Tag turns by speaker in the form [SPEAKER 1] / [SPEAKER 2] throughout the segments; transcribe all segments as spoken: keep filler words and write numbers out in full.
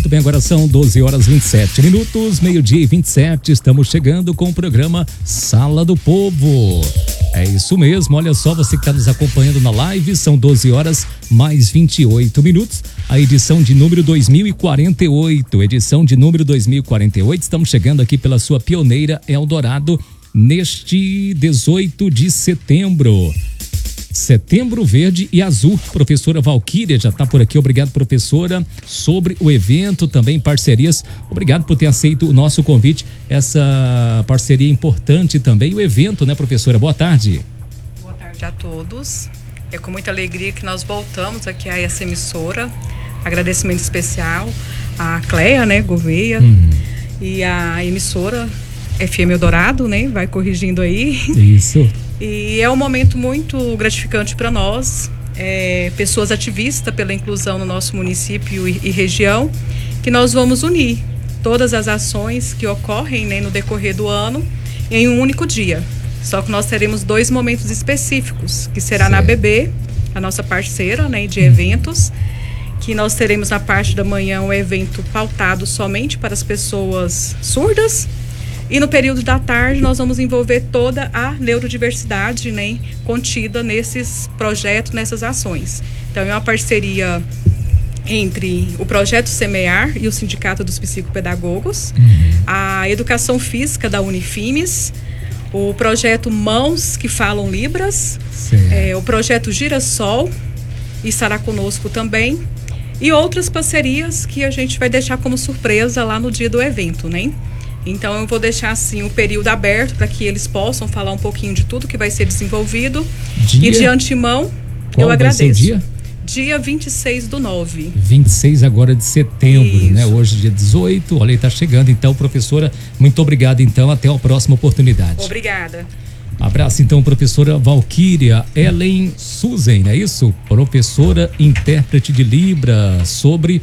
[SPEAKER 1] Muito bem, agora são doze horas e vinte e sete minutos, meio-dia e vinte e sete. Estamos chegando com o programa Sala do Povo. É isso mesmo, olha só, você que está nos acompanhando na live, são doze horas mais vinte e oito minutos. A edição de número dois mil e quarenta e oito, edição de número dois mil e quarenta e oito. Estamos chegando aqui pela sua pioneira Eldorado neste dezoito de setembro. Setembro Verde e Azul. Professora Valquíria já está por aqui. Obrigado, professora. Sobre o evento, também parcerias. Obrigado por ter aceito o nosso convite. Essa parceria importante também. O evento, né, professora? Boa tarde.
[SPEAKER 2] Boa tarde a todos. É com muita alegria que nós voltamos aqui a essa emissora. Agradecimento especial à Cleia, né, Gouveia, uhum. e a emissora F M Eldorado, né? Vai corrigindo aí.
[SPEAKER 1] Isso.
[SPEAKER 2] E é um momento muito gratificante para nós, é, pessoas ativistas pela inclusão no nosso município e, e região, que nós vamos unir todas as ações que ocorrem, né, no decorrer do ano em um único dia. Só que nós teremos dois momentos específicos, que será certo. Na B B, a nossa parceira, né, de eventos, que nós teremos na parte da manhã um evento pautado somente para as pessoas surdas. E no período da tarde nós vamos envolver toda a neurodiversidade, né, contida nesses projetos, nessas ações. Então é uma parceria entre o Projeto Semear e o Sindicato dos Psicopedagogos, uhum. a Educação Física da Unifimes, o Projeto Mãos que Falam Libras, é, o Projeto Girassol estará conosco também, e outras parcerias que a gente vai deixar como surpresa lá no dia do evento, né? Então eu vou deixar assim o período aberto para que eles possam falar um pouquinho de tudo que vai ser desenvolvido. Dia? E de antemão,
[SPEAKER 1] qual
[SPEAKER 2] eu agradeço.
[SPEAKER 1] Vai ser o dia?
[SPEAKER 2] Dia vinte e seis do nove.
[SPEAKER 1] vinte e seis agora de setembro, isso. Né? Hoje dia dezoito, olha aí, tá chegando. Então, professora, muito obrigado então, até a próxima oportunidade.
[SPEAKER 2] Obrigada.
[SPEAKER 1] Abraço então, professora Valquíria Ellen Suzen, não é isso? Professora intérprete de Libra, sobre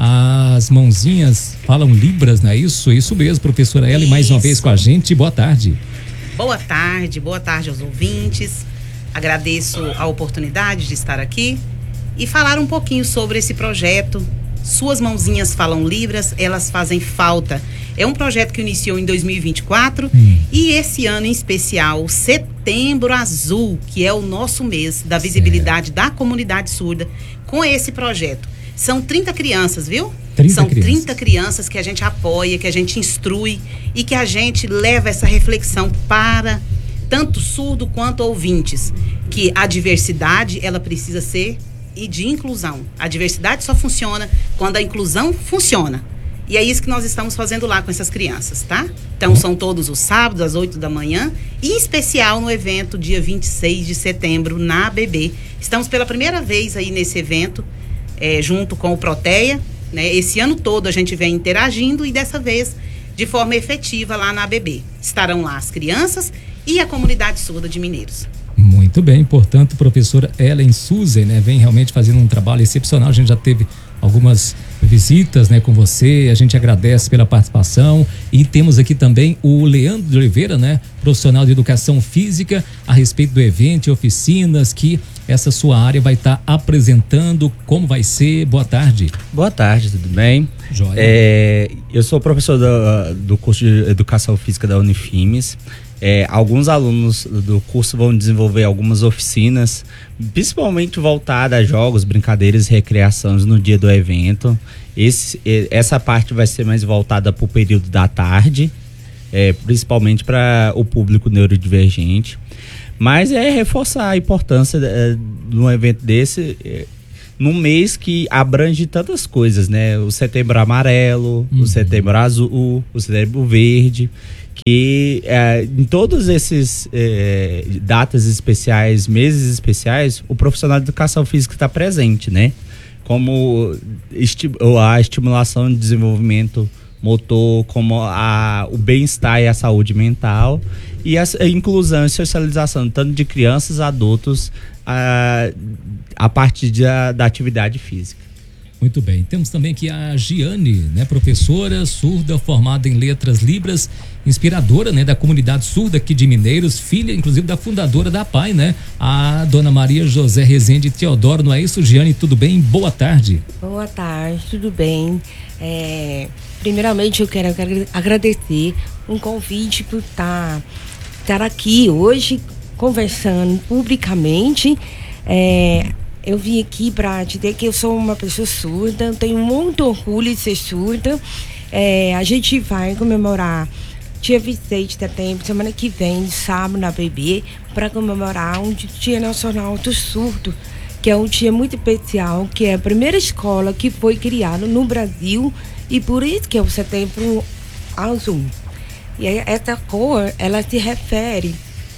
[SPEAKER 1] as mãozinhas falam Libras, não é isso? Isso mesmo, professora Ellen, mais uma vez com a gente. Boa tarde.
[SPEAKER 3] Boa tarde, boa tarde aos ouvintes. Agradeço a oportunidade de estar aqui e falar um pouquinho sobre esse projeto. Suas mãozinhas falam Libras, elas fazem falta. É um projeto que iniciou em dois mil e vinte e quatro hum. e esse ano em especial, Setembro Azul, que é o nosso mês da visibilidade certo. Da comunidade surda, com esse projeto. São trinta crianças, viu?
[SPEAKER 1] trinta
[SPEAKER 3] São
[SPEAKER 1] crianças.
[SPEAKER 3] trinta crianças que a gente apoia, que a gente instrui e que a gente leva essa reflexão para tanto surdo quanto ouvintes, que a diversidade, ela precisa ser e de inclusão. A diversidade só funciona quando a inclusão funciona. E é isso que nós estamos fazendo lá com essas crianças, tá? Então, são todos os sábados, às oito da manhã, e em especial no evento, dia vinte e seis de setembro, na A B B. Estamos pela primeira vez aí nesse evento, É, junto com o Proteia, né? Esse ano todo a gente vem interagindo e dessa vez de forma efetiva lá na A B B. Estarão lá as crianças e a comunidade surda de Mineiros.
[SPEAKER 1] Muito bem, portanto, professora Ellen Suzen, né, vem realmente fazendo um trabalho excepcional. A gente já teve algumas visitas, né, com você, a gente agradece pela participação. E temos aqui também o Leandro de Oliveira, né, profissional de educação física, a respeito do evento e oficinas que essa sua área vai estar tá apresentando. Como vai ser? Boa tarde.
[SPEAKER 4] Boa tarde, tudo bem?
[SPEAKER 1] Joia.
[SPEAKER 4] É, eu sou professor do, do curso de educação física da Unifimes. É, alguns alunos do curso vão desenvolver algumas oficinas, principalmente voltadas a jogos, brincadeiras e recreações no dia do evento. Esse, essa parte vai ser mais voltada para o período da tarde, é, principalmente para o público neurodivergente. Mas é reforçar a importância é, de um evento desse, é, num mês que abrange tantas coisas, né? O Setembro Amarelo, uhum. o Setembro Azul, o Setembro Verde, que é, em todas essas é, datas especiais, meses especiais, o profissional de educação física está presente, né? Como esti- a estimulação de desenvolvimento motor, como a, o bem-estar e a saúde mental, e a, a inclusão e socialização tanto de crianças, adultos, a, a partir de, a, da atividade física.
[SPEAKER 1] Muito bem. Temos também aqui a Giane, né, professora surda formada em letras libras, inspiradora, né, da comunidade surda aqui de Mineiros, filha inclusive da fundadora da P A I, né, a dona Maria José Rezende Teodoro. Não é isso, Giane? Tudo bem? Boa tarde.
[SPEAKER 5] Boa tarde, tudo bem. É, primeiramente eu quero agradecer um convite por estar, estar aqui hoje conversando publicamente. É, Eu vim aqui para dizer que eu sou uma pessoa surda, tenho muito orgulho de ser surda. É, a gente vai comemorar dia vinte e seis de setembro, semana que vem, sábado, na B B, para comemorar um Dia Nacional do Surdo, que é um dia muito especial, que é a primeira escola que foi criada no Brasil, e por isso que é o Setembro Azul. E essa cor, ela se refere,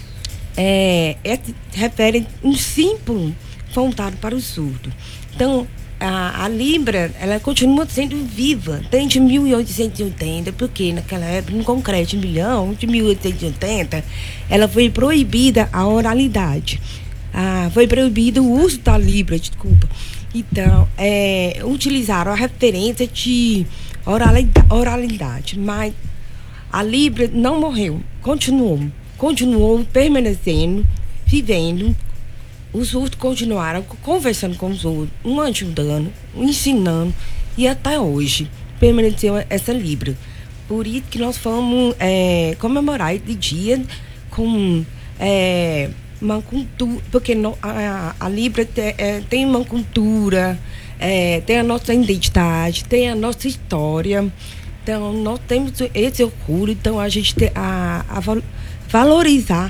[SPEAKER 5] é, é, refere um símbolo voltado para o surdo. Então, a, a Libra, ela continua sendo viva desde mil oitocentos e oitenta, porque naquela época, no Congresso de Milhão, de mil oitocentos e oitenta, ela foi proibida a oralidade. Ah, foi proibido o uso da Libra, desculpa. Então, é, utilizaram a referência de oralidade, oralidade, mas a Libra não morreu, continuou, continuou permanecendo, vivendo. Os surdos continuaram conversando com os outros, um ajudando, um ensinando, e até hoje permaneceu essa Libra. Por isso que nós vamos é, comemorar esse dia com é, uma cultura, porque no, a, a Libra te, é, tem uma cultura, é, tem a nossa identidade, tem a nossa história. Então, nós temos esse orgulho, então a gente tem a, a valorizar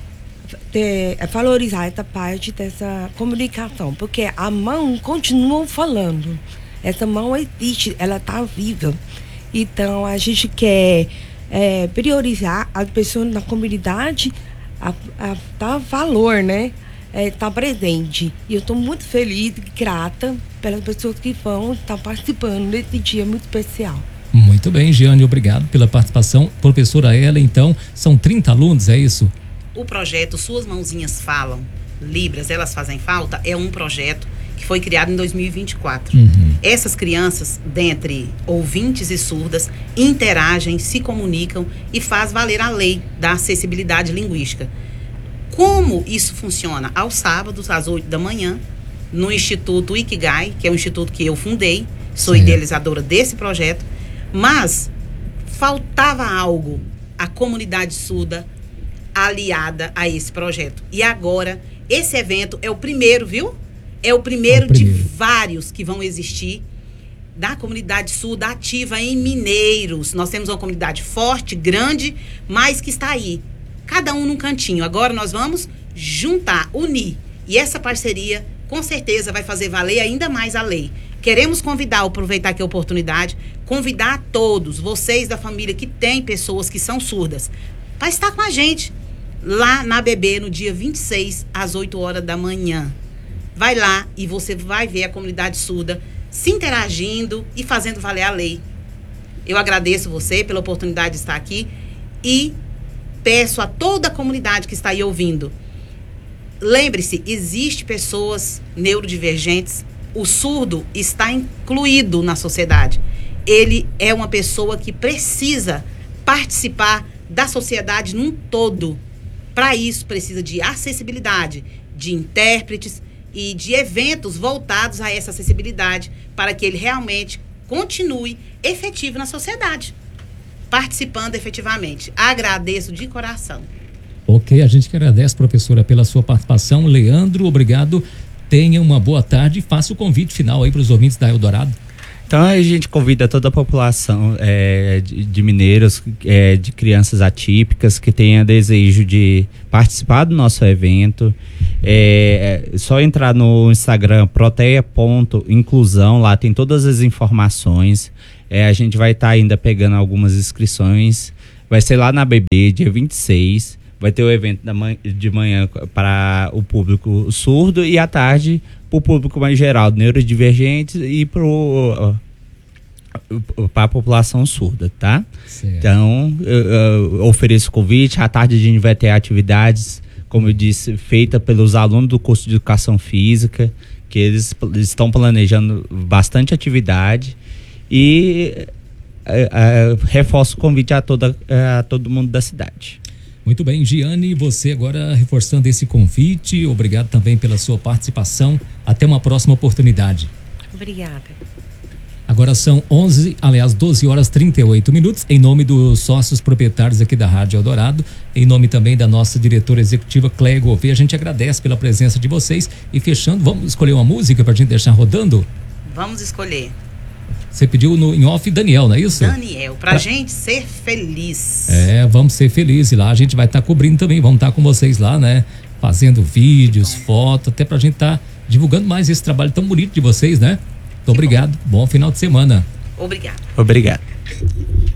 [SPEAKER 5] É, é valorizar essa parte dessa comunicação, porque a mão continua falando, essa mão existe, ela está viva. Então a gente quer é, priorizar as pessoas na comunidade, a, a dar valor, né? É, tá presente. E eu estou muito feliz e grata pelas pessoas que vão estar participando desse dia muito especial.
[SPEAKER 1] Muito bem, Giane, obrigado pela participação. Professora Ela, então, são trinta alunos, é isso?
[SPEAKER 3] O projeto Suas Mãozinhas Falam, Libras, Elas Fazem Falta, é um projeto que foi criado em dois mil e vinte e quatro. Uhum. Essas crianças, dentre ouvintes e surdas, interagem, se comunicam e faz valer a lei da acessibilidade linguística. Como isso funciona? Aos sábados, às oito da manhã, no Instituto Ikigai, que é um instituto que eu fundei, sou Sim. idealizadora desse projeto, mas faltava algo, a comunidade surda aliada a esse projeto. E agora, esse evento é o primeiro, viu? É o primeiro, é o primeiro. de vários que vão existir da comunidade surda ativa em Mineiros. Nós temos uma comunidade forte, grande, mas que está aí, cada um num cantinho. Agora nós vamos juntar, unir. E essa parceria, com certeza, vai fazer valer ainda mais a lei. Queremos convidar, aproveitar aqui a oportunidade, convidar a todos, vocês da família que tem pessoas que são surdas, para estar com a gente lá na B B no dia vinte e seis, às oito horas da manhã. Vai lá e você vai ver a comunidade surda se interagindo e fazendo valer a lei. Eu agradeço você pela oportunidade de estar aqui e peço a toda a comunidade que está aí ouvindo. Lembre-se, existe pessoas neurodivergentes, o surdo está incluído na sociedade. Ele é uma pessoa que precisa participar da sociedade num todo. Para isso, precisa de acessibilidade, de intérpretes e de eventos voltados a essa acessibilidade, para que ele realmente continue efetivo na sociedade, participando efetivamente. Agradeço de coração.
[SPEAKER 1] Ok, a gente que agradece, professora, pela sua participação. Leandro, obrigado. Tenha uma boa tarde e faça o convite final aí para os ouvintes da Eldorado.
[SPEAKER 4] Então a gente convida toda a população é, de, de mineiros, é, de crianças atípicas que tenha desejo de participar do nosso evento. É, é só entrar no Instagram proteia ponto inclusão, lá tem todas as informações. É, a gente vai estar tá ainda pegando algumas inscrições. Vai ser lá na B B, dia vinte e seis. Vai ter o evento da manhã, de manhã para o público surdo e à tarde para o público mais geral, neurodivergentes e para a população surda, tá? Certo. Então, eu, eu ofereço o convite. À tarde a gente vai ter atividades, como eu disse, feita pelos alunos do curso de Educação Física, que eles estão planejando bastante atividade e é, é, reforço o convite a, toda, a todo mundo da cidade.
[SPEAKER 1] Muito bem, Giane, você agora reforçando esse convite, obrigado também pela sua participação, até uma próxima oportunidade.
[SPEAKER 5] Obrigada.
[SPEAKER 1] Agora são onze, aliás, doze horas e trinta e oito minutos, em nome dos sócios proprietários aqui da Rádio Eldorado, em nome também da nossa diretora executiva, Cléia Gouveia, a gente agradece pela presença de vocês e fechando, vamos escolher uma música pra gente deixar rodando?
[SPEAKER 3] Vamos escolher.
[SPEAKER 1] Você pediu no, em off Daniel, não é isso?
[SPEAKER 3] Daniel, pra, pra gente ser feliz.
[SPEAKER 1] É, vamos ser felizes lá, a gente vai estar tá cobrindo também, vamos estar tá com vocês lá, né? Fazendo vídeos, fotos, até pra gente estar tá divulgando mais esse trabalho tão bonito de vocês, né? Muito obrigado, bom final de semana.
[SPEAKER 3] Obrigado.
[SPEAKER 4] Obrigado.